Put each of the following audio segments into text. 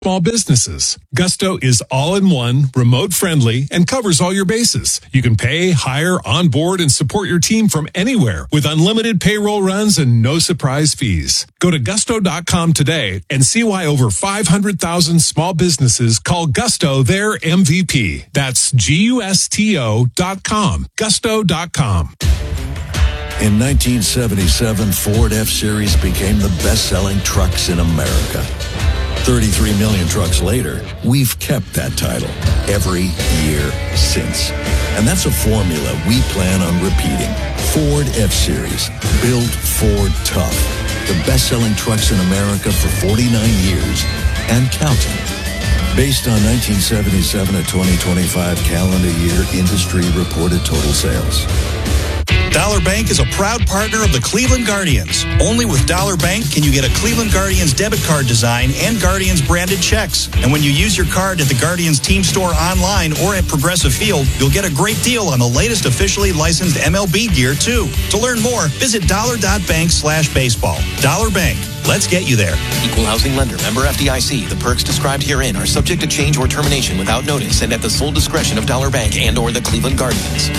small businesses. Gusto is all-in-one, remote-friendly, and covers all your bases. You can pay, hire, onboard, and support your team from anywhere with unlimited payroll runs and no surprise fees. Go to gusto.com today and see why over 500,000 small businesses call Gusto their MVP. That's GUSTO.com. Gusto.com. In 1977, Ford F-Series became the best-selling trucks in America. 33 million trucks later, we've kept that title every year since. And that's a formula we plan on repeating. Ford F-Series, built Ford tough. The best-selling trucks in America for 49 years and counting. Based on 1977 to 2025 calendar year industry reported total sales. Dollar Bank is a proud partner of the Cleveland Guardians. Only with Dollar Bank can you get a Cleveland Guardians debit card design and Guardians branded checks. And when you use your card at the Guardians team store online or at Progressive Field, you'll get a great deal on the latest officially licensed MLB gear, too. To learn more, visit dollar.bank/baseball. Dollar Bank. Let's get you there. Equal housing lender. Member FDIC. The perks described herein are subject to change or termination without notice and at the sole discretion of Dollar Bank and or the Cleveland Guardians.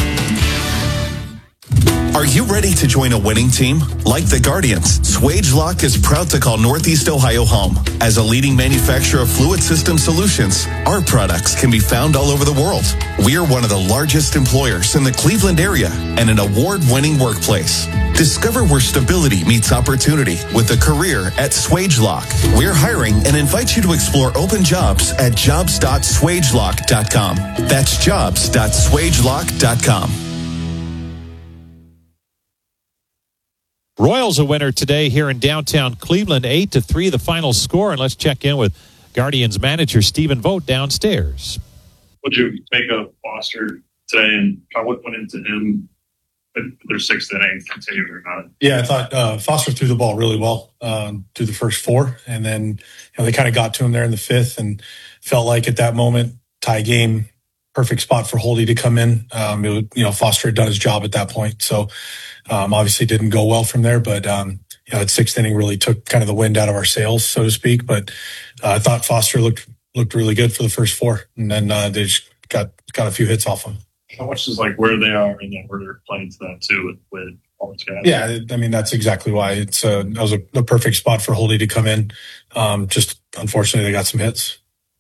Are you ready to join a winning team? Like the Guardians, SwageLock is proud to call Northeast Ohio home. As a leading manufacturer of fluid system solutions, our products can be found all over the world. We are one of the largest employers in the Cleveland area and an award-winning workplace. Discover where stability meets opportunity with a career at SwageLock. We're hiring and invite you to explore open jobs at jobs.swagelock.com. That's jobs.swagelock.com. Royals a winner today here in downtown Cleveland, 8-3 the final score. And let's check in with Guardians manager Stephen Vogt downstairs. What did you make of Foster today, and what went into him? Their sixth inning continued or not? Yeah, I thought Foster threw the ball really well through the first four, and then they kind of got to him there in the fifth, and felt like at that moment, tie game, perfect spot for Holdy to come in. Foster had done his job at that point, so obviously didn't go well from there. But that sixth inning really took kind of the wind out of our sails, so to speak. But I thought Foster looked really good for the first four, and then they just got a few hits off him. How much is like where they are and then where they're playing to that too with all those guys? Yeah, I mean that's exactly why that was a perfect spot for Holdy to come in. Just unfortunately they got some hits.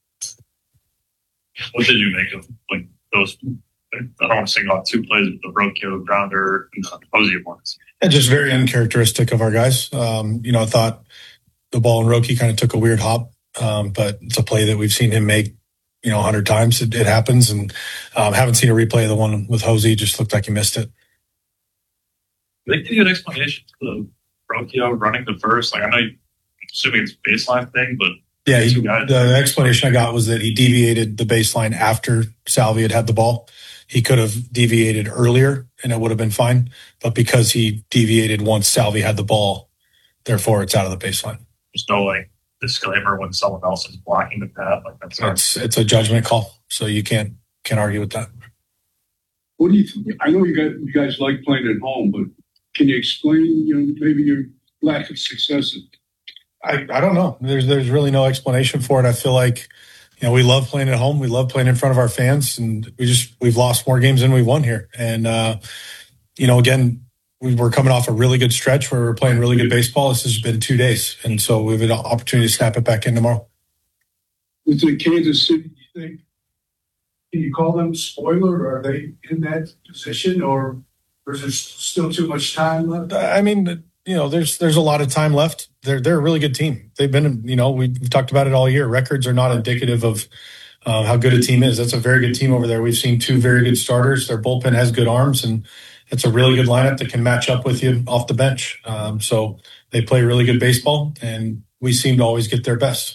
What did you make of like those? I don't want to single out two plays with the roadkill, grounder, and the Hosier ones. Yeah, just very uncharacteristic of our guys. I thought the ball in Roki kind of took a weird hop, but it's a play that we've seen him make 100 times. It happens, and haven't seen a replay of the one with Hosey. Just looked like he missed it. They give you an explanation for the Roki running the first. Like, I know, assuming it's a baseline thing, but yeah, the explanation I got was that he deviated the baseline after Salvi had the ball. He could have deviated earlier, and it would have been fine. But because he deviated once Salvi had the ball, therefore it's out of the baseline. There's no disclaimer when someone else is blocking the path. It's a judgment call, so you can't argue with that. What do you think? I know you guys like playing at home, but can you explain maybe your lack of success? I don't know. There's really no explanation for it. I feel like we love playing at home. We love playing in front of our fans, and we've lost more games than we won here. And again, we're coming off a really good stretch where we're playing really good baseball. This has been 2 days, and so we have an opportunity to snap it back in tomorrow. With the Kansas City, you think? Can you call them spoiler? Are they in that position, or is there still too much time left? I mean, there's a lot of time left. They're a really good team. They've been, we've talked about it all year. Records are not indicative of how good a team is. That's a very good team over there. We've seen two very good starters. Their bullpen has good arms, and it's a really good lineup that can match up with you off the bench. So they play really good baseball, and we seem to always get their best.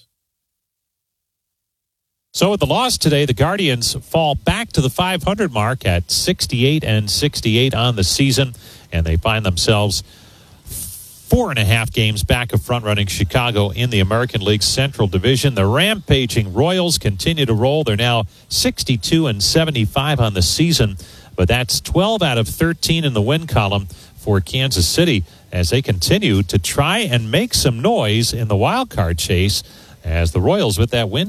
So with the loss today, the Guardians fall back to the 500 mark at 68-68 on the season, and they find themselves 4.5 games back of front-running Chicago in the American League Central Division. The rampaging Royals continue to roll. They're now 62-75 on the season, but that's 12 out of 13 in the win column for Kansas City as they continue to try and make some noise in the wild card chase as the Royals with that win